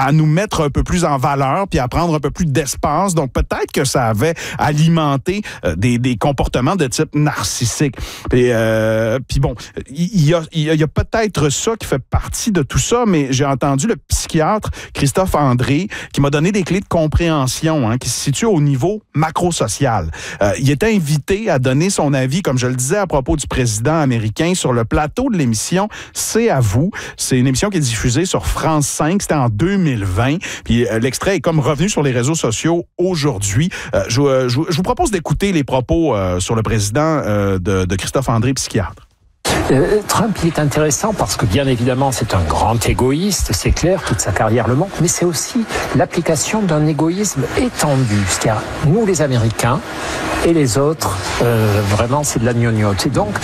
à nous mettre un peu plus en valeur puis à prendre un peu plus d'espace. Donc, peut-être que ça avait alimenté des comportements de type narcissique. Puis bon, il y a peut-être ça qui fait partie de tout ça, mais j'ai entendu le psychiatre Christophe André qui m'a donné des clés de compréhension qui se situent au niveau macro-social. Il était invité à donner son avis, comme je le disais, à propos du président américain sur le plateau de l'émission C'est à vous. C'est une émission qui est diffusée sur France 5. C'était en 2020. Puis l'extrait est comme revenu sur les réseaux sociaux aujourd'hui. Je vous propose d'écouter les propos sur le président de Christophe André, psychiatre. Trump, il est intéressant parce que, bien évidemment, c'est un grand égoïste, c'est clair, toute sa carrière le montre, mais c'est aussi l'application d'un égoïsme étendu. C'est-à-dire, nous, les Américains, et les autres, vraiment, c'est de la gnognotte. Et donc,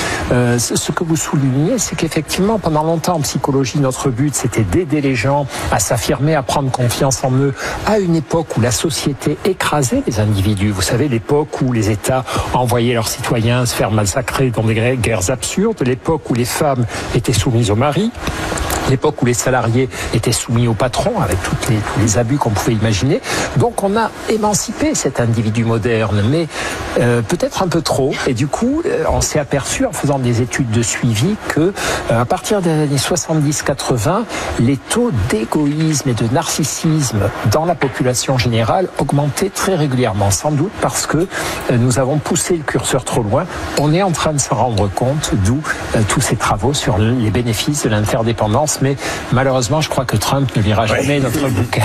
ce que vous soulignez, c'est qu'effectivement, pendant longtemps, en psychologie, notre but, c'était d'aider les gens à s'affirmer, à prendre confiance en eux, à une époque où la société écrasait les individus. Vous savez, l'époque où les États envoyaient leurs citoyens se faire massacrer dans des guerres absurdes, l'époque où les femmes étaient soumises au mari, l'époque où les salariés étaient soumis au patron avec tous les abus qu'on pouvait imaginer. Donc on a émancipé cet individu moderne, mais peut-être un peu trop. Et du coup, on s'est aperçu en faisant des études de suivi que à partir des années 70-80, les taux d'égoïsme et de narcissisme dans la population générale augmentaient très régulièrement. Sans doute parce que nous avons poussé le curseur trop loin. On est en train de se rendre compte, d'où tous ces travaux sur les bénéfices de l'interdépendance. Mais malheureusement, je crois que Trump ne lira jamais notre bouquin.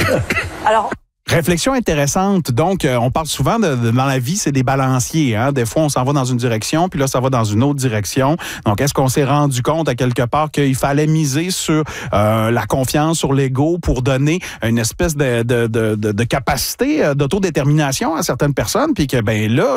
Alors, réflexion intéressante. Donc, on parle souvent dans la vie, c'est des balanciers. Des fois, on s'en va dans une direction, puis là, ça va dans une autre direction. Donc, est-ce qu'on s'est rendu compte à quelque part qu'il fallait miser sur la confiance, sur l'ego pour donner une espèce de capacité d'autodétermination à certaines personnes, puis que, ben là,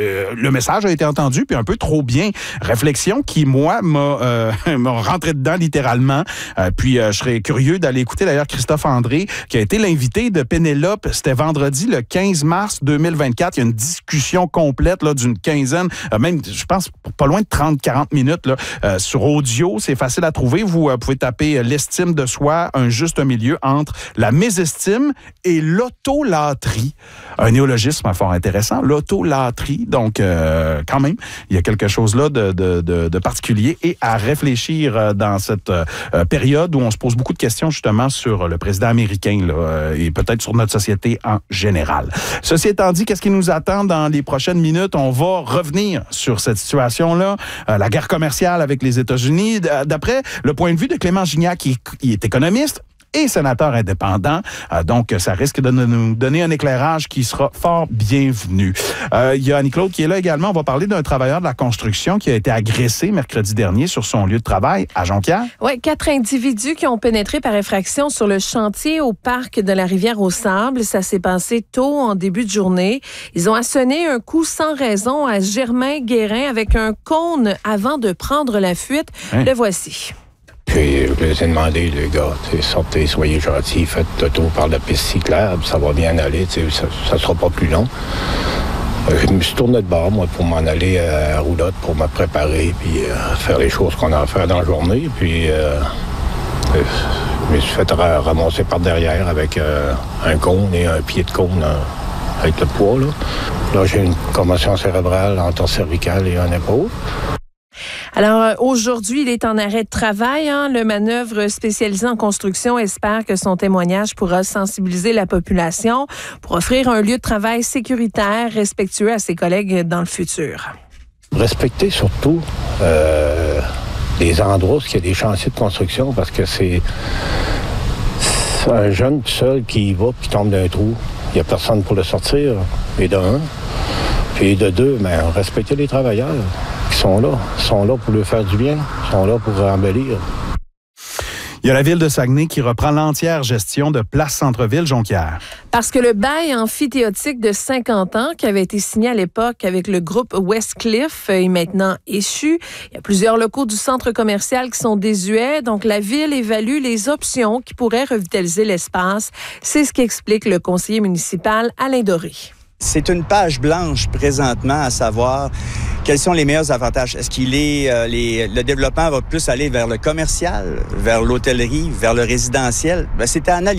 le message a été entendu, puis un peu trop bien. Réflexion qui, moi, m'a rentré dedans littéralement. Puis, je serais curieux d'aller écouter d'ailleurs Christophe André, qui a été l'invité de Pénélope. C'était vendredi, le 15 mars 2024. Il y a une discussion complète là, d'une quinzaine, même, je pense, pas loin de 30-40 minutes là, sur audio. C'est facile à trouver. Vous pouvez taper l'estime de soi, un juste milieu entre la mésestime et l'autolatrie. Un néologisme fort intéressant, l'autolatrie. Donc, quand même, il y a quelque chose là de particulier et à réfléchir dans cette période où on se pose beaucoup de questions justement sur le président américain là, et peut-être sur notre société en général. Ceci étant dit, qu'est-ce qui nous attend dans les prochaines minutes? On va revenir sur cette situation-là, la guerre commerciale avec les États-Unis. D'après le point de vue de Clément Gignac, qui est économiste et sénateur indépendant. Donc, ça risque de nous donner un éclairage qui sera fort bienvenu. Il y a Annie-Claude qui est là également. On va parler d'un travailleur de la construction qui a été agressé mercredi dernier sur son lieu de travail à Jonquière. Oui, 4 individus qui ont pénétré par effraction sur le chantier au parc de la Rivière-aux-Sables. Ça s'est passé tôt en début de journée. Ils ont asséné un coup sans raison à Germain Guérin avec un cône avant de prendre la fuite. Hein? Le voici. Puis je les ai demandé, les gars, sortez, soyez gentils, faites le tour par la piste cyclable, ça va bien aller, ça sera pas plus long. Je me suis tourné de bord, moi, pour m'en aller à roulotte, pour me préparer, puis faire les choses qu'on a à faire dans la journée. Puis je me suis fait ramasser par derrière avec un cône et un pied de cône avec le poids. Là, j'ai une commotion cérébrale entre cervicale et un épaule. Alors, aujourd'hui, il est en arrêt de travail. Le manœuvre spécialisé en construction espère que son témoignage pourra sensibiliser la population pour offrir un lieu de travail sécuritaire, respectueux à ses collègues dans le futur. Respecter surtout les endroits où il y a des chantiers de construction parce que c'est un jeune tout seul qui y va puis tombe d'un trou. Il n'y a personne pour le sortir, et de un. Puis de deux, respecter les travailleurs qui sont là pour leur faire du bien, sont là pour embellir. Il y a la ville de Saguenay qui reprend l'entière gestion de Place Centre-Ville Jonquière. Parce que le bail amphithéotique de 50 ans qui avait été signé à l'époque avec le groupe Westcliff est maintenant échu. Il y a plusieurs locaux du centre commercial qui sont désuets, donc la ville évalue les options qui pourraient revitaliser l'espace. C'est ce qu'explique le conseiller municipal Alain Doré. C'est une page blanche présentement à savoir quels sont les meilleurs avantages. Est-ce qu'il est le développement va plus aller vers le commercial, vers l'hôtellerie, vers le résidentiel? C'est à analyser.